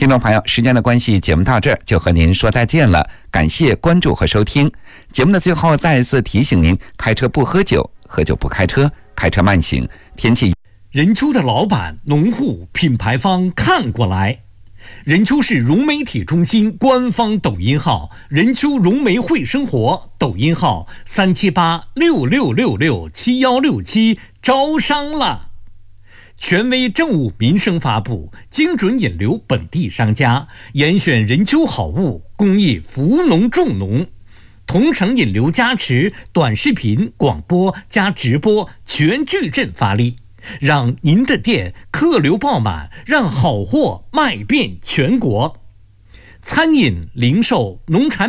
听众朋友，时间的关系，节目到这儿就和您说再见了。感谢关注和收听。节目的最后，再一次提醒您：开车不喝酒，喝酒不开车，开车慢行。天气。 任丘的老板、农户、品牌方看过来。任丘市融媒体中心官方抖音号“任丘融媒会生活”，抖音号37866667167，招商了。权威政务民生发布，精准引流本地商家，严选任丘好物，公益扶农助农，同城引流加持，短视频、广播加直播全矩阵发力，让您的店客流爆满，让好货卖遍全国。餐饮、零售、农产